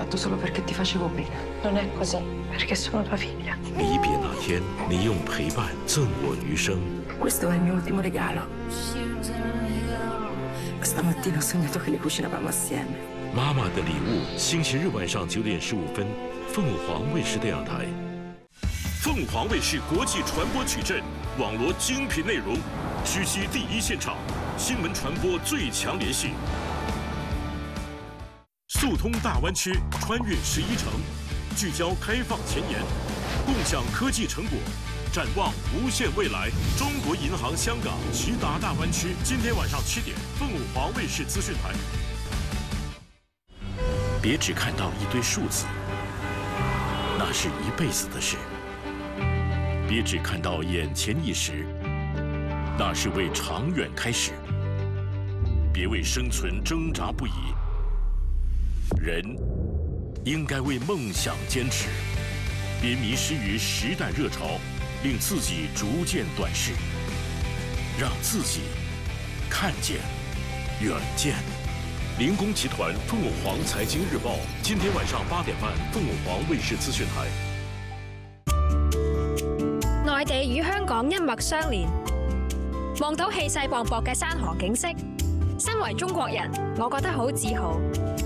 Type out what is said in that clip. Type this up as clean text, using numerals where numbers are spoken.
fatto solo perché ti facevo bene. Non è così, perché sono tua figlia. 离别那天，你用陪伴赠我余生。 Questo è il mio ultimo regalo. Stamattina ho sognato che li cucinavamo assieme. 妈妈的礼物，星期日晚上9点15分，凤凰卫视电视台。凤凰卫视国际传播矩阵，网罗精品内容，狙击第一现场，新闻传播最强联系。速通大湾区，穿越11城，聚焦开放前沿，共享科技成果。 展望无限未来，中国银行香港直达大湾区。今天晚上7点，凤凰卫视资讯台。别只看到一堆数字，那是一辈子的事；别只看到眼前一时，那是为长远开始。别为生存挣扎不已，人应该为梦想坚持。别迷失于时代热潮。 令自己逐渐短视，让自己看见远见。林工集团凤凰财经日报，今天晚上8点半，凤凰卫视资讯台。 內地與香港一脈相連，望到氣勢磅礴嘅山河景色，身為中國人，我覺得好自豪。